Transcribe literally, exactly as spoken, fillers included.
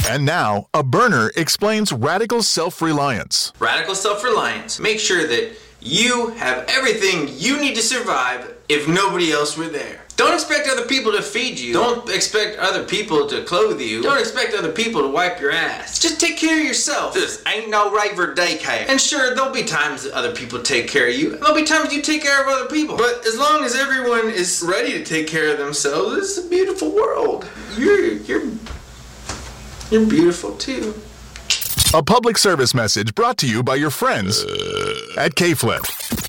And now, a burner explains radical self-reliance. Radical self-reliance. Make sure that you have everything you need to survive if nobody else were there. Don't expect other people to feed you. Don't expect other people to clothe you. Don't expect other people to wipe your ass. Just take care of yourself. This ain't no raver daycare. And sure, there'll be times that other people take care of you, and there'll be times you take care of other people. But as long as everyone is ready to take care of themselves, it's a beautiful world. You're, you're, you're beautiful too. A public service message brought to you by your friends at K-Flip.